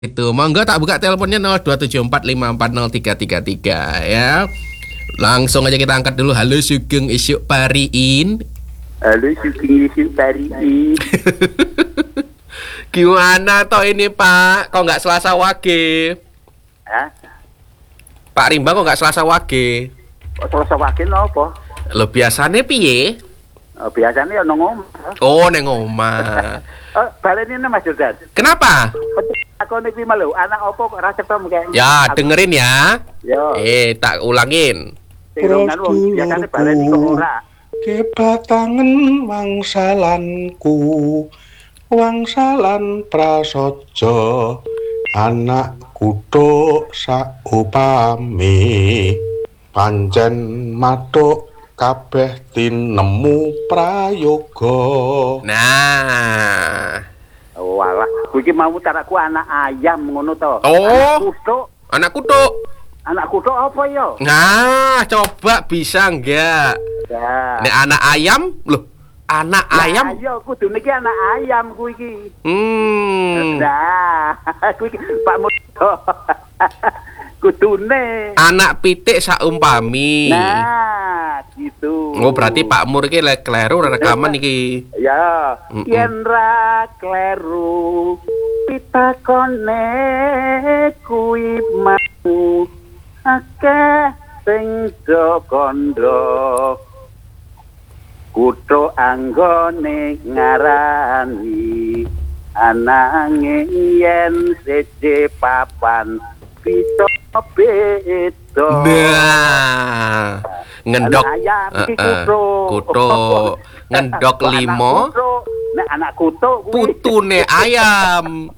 Itu, monggo tak buka teleponnya 0274540333 ya. Langsung aja kita angkat dulu. Halo Sugeng Isyuk Pariin. Halo Sugeng Isyuk Pariin. Gimana toh ini Pak? Kok nggak Selasa Wage? Hah? Pak Rimbang kok nggak Selasa Wage? Kok Selasa Wage apa? Lo biasanya piye? Biasanya ya nang omah. Oh, neng omah. Baleni Mas Jordan. Kenapa? Aku niki malu, anak opo kok ra cetom kayak. Ya, dengerin ya. Yo. Tak ulangin. Rongan wong biasane baleni kok ora. Kebatangan wangsalanku, wangsalan prasaja, anak kuthuk saupami, pancen matuk kabeh tinemu prayoga. Nah. Walah, kuwi mau taraku anak ayam ngono to. Oh. Anak kutuk. Anak kutuk apa ya? Nah, coba bisa enggak? Ya. Nek anak ayam, loh, anak ayam. Ayo kudu niki anak ayam kuwi iki. Nah, kuwi Pak Mudo. Kudune anak pitik saumpami. Nah, gitu. Oh, berarti Pak Mur iki kleru rekaman iki. Ya, yen ra kleru pitakone kuwi mau akeh sing do kondo. Kutho anggone ngarani anange yen sece papan bisa beto. Nah, ngendok kuto ngendok limo. Nek anak kuto putune ayam.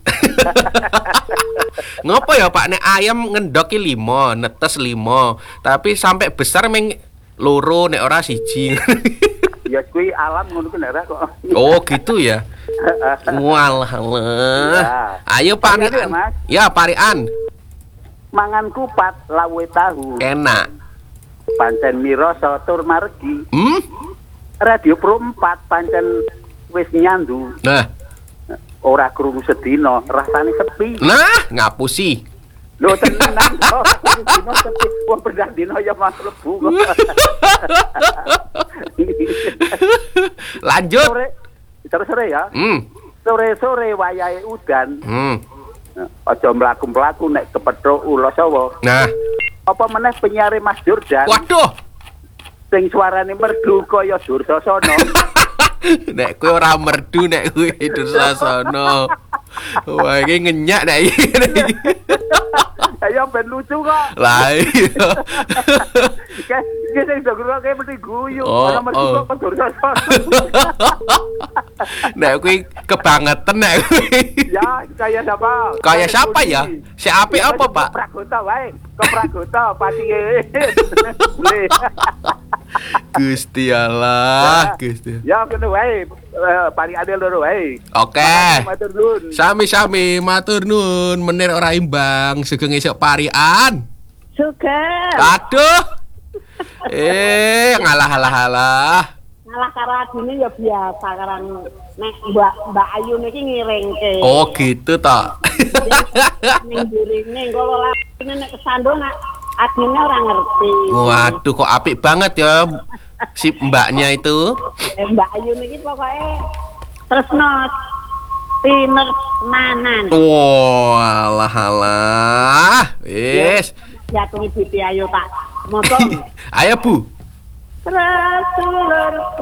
Ngopo ya Pak, nek ayam ngendoki limo, netes limo, tapi sampai besar meng loro nek ora siji. Ya kuwi alam ngono ku nek kok. Oh, gitu ya. Walah. Ayo Pak. Ya, Parian. Mangan kupat lawe tahu. Enak. Pancen miroso tur margi. Radio Pro 4 pancen wis nyandu. Nah, ora krungu sedina, rasane sepi. Nah, ngapusi. Lho tenan kok. Dino sepi, wong bedah dino ya mas lebu. Lanjut. Sore ya. Sore-sore wayahe udan. Aja mlaku-mlaku nek kepethuk ula sawa. Nah, apa meneh penyiare Mas Jordan? Waduh. Sing suarane merdu kaya Dursasana. Nek kowe ora merdu nek kowe Dursasana. Wah, iki ngenyak nek iki. Ayo ben lucu kok. Lah iya. Kayak sing dogro kayak mesti guyu. Ora merdu kok Dursasana. Nek kowe kebangetan nek kowe. Ya, kayak siapa? Kayak siapa ya? Si apik apa, Pak? Pragota wae. Pragota patike. Gusti Allah, Gusti. Ya kene wae, paling adil loro wae. Oke. Matur nuwun. Sami-sami matur nuwun, menir ora imbang, Sugeng Isyuk Parian. Sugeng. Aduh. Ngalah. Ngalah karo adine ya biasa karan nek Mbak Ayu niki ngiringke. Oh, gitu toh. Ning durine kalau lagine nek kesandung adine ora ngerti. Waduh, kok apik banget ya si mbaknya itu. Mbak Ayu niki pokoke tresno pinermanan. Alah. Wis. Ya tunggu Bibi Ayu tak motong. Ayo, Bu. Rasulur